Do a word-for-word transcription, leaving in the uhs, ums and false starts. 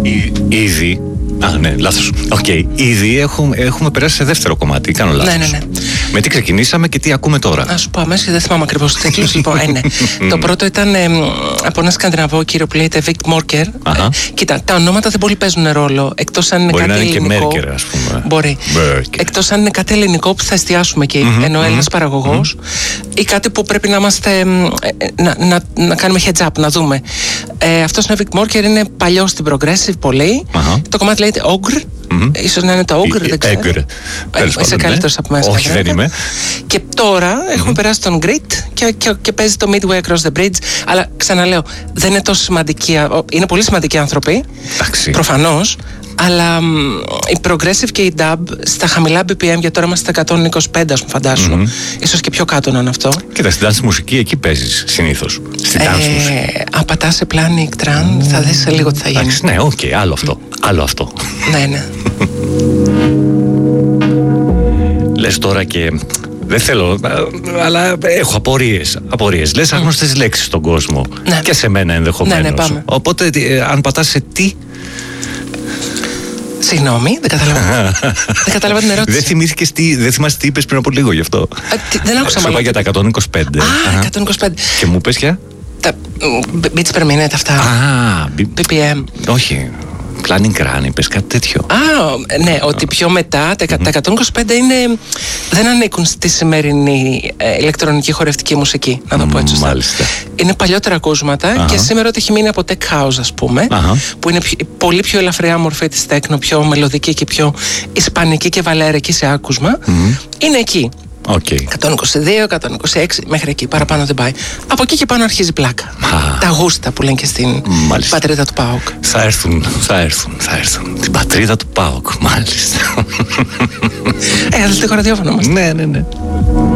Ήδη. Α, ναι, λάθος. Οκ. Okay. Ήδη έχουμε, έχουμε περάσει σε δεύτερο κομμάτι. Κάνω λάθος. Ναι, ναι, ναι. Με τι ξεκινήσαμε και τι ακούμε τώρα? Να σου πω αμέσως, δεν θυμάμαι ακριβώς τους τίτλους. Λοιπόν, ε, ναι. Το πρώτο ήταν ε, από ένα σκανδιναβό κύριο που λέγεται Vic Morker. Ε, κοίτα, τα ονόματα δεν πολύ παίζουν ρόλο. Εκτός αν είναι μπορεί κάτι να είναι ελληνικό. Και Μέρκερ, ας πούμε. Μπορεί. Εκτός αν είναι κάτι ελληνικό που θα εστιάσουμε εκεί, mm-hmm, ενώ Έλληνας mm-hmm. παραγωγός, mm-hmm. ή κάτι που πρέπει να είμαστε. Ε, να, να, να κάνουμε heads up, να δούμε. Ε, αυτός είναι ο Vic Morker, είναι παλιός στην Progressive πολύ. Uh-huh. Το κομμάτι λέγεται Ogre. Mm-hmm. Ίσως να είναι το Ogre, δεν ξέρω. Ε, είσαι καλύτερος από μέσα. Όχι, δεν είμαι. Και τώρα mm-hmm. έχουμε περάσει τον Grit και, και, και παίζει το Midway Across the Bridge. Αλλά ξαναλέω, δεν είναι τόσο σημαντικοί. Είναι πολύ σημαντικοί άνθρωποι. Προφανώς. Αλλά μ, η Progressive και η Dub στα χαμηλά μπι πι εμ, για τώρα είμαστε στα εκατόν είκοσι πέντε, ας πούμε, φαντάσου. Mm-hmm. Ίσως και πιο κάτω να είναι αυτό. Κοίτα, στην dance μουσική εκεί παίζεις συνήθως. Στην dance ε, μουσική. Απατά σε Planic Tran, mm. θα δεις σε λίγο τι θα γίνει. Εντάξει, ναι, οκ, okay, άλλο αυτό. Mm. Άλλο αυτό. Ναι, ναι. Λες τώρα και. Δεν θέλω, αλλά έχω απορίες. απορίες. Λες άγνωστες mm. λέξεις στον κόσμο. Ναι. Και σε μένα ενδεχομένως. Ναι, ναι, πάμε. Οπότε, αν πατάς σε τι. Συγγνώμη, δεν κατάλαβα. δεν κατάλαβα την ερώτηση. Δεν θυμήθηκες τι, δεν θυμάσαι τι είπες πριν από λίγο γι' αυτό. Α, τι, δεν άκουσα μάλλον. Σου είπα για τα εκατόν είκοσι πέντε. Α, εκατόν είκοσι πέντε. Και μου πες πια. Τα beats per minute αυτά. Α, μπι πι εμ. Όχι. Planning Run, είπες κάτι τέτοιο. Α, ναι, ότι πιο μετά τα, mm-hmm. τα εκατόν είκοσι πέντε είναι, δεν ανήκουν στη σημερινή ε, ηλεκτρονική χορευτική μουσική, να το πω έτσι σωστά. Μάλιστα. Είναι παλιότερα ακούσματα uh-huh. και σήμερα ότι έχει μείνει από tech house, ας πούμε, uh-huh. που είναι πιο, πολύ πιο ελαφριά μορφή της τέκνο, πιο μελωδική και πιο ισπανική και βαλέρικη σε άκουσμα. Mm-hmm. Είναι εκεί. Okay. εκατόν είκοσι δύο, εκατόν είκοσι έξι, μέχρι εκεί, παραπάνω δεν πάει. Από εκεί και πάνω αρχίζει πλάκα. Ah. Τα γούστα που λένε και στην μάλιστα. Πατρίδα του ΠΑΟΚ. Θα έρθουν, θα έρθουν, θα έρθουν. Την πατρίδα του ΠΑΟΚ, μάλιστα. Ε, αθλητικό ραδιόφωνο μας. Ναι, ναι, ναι.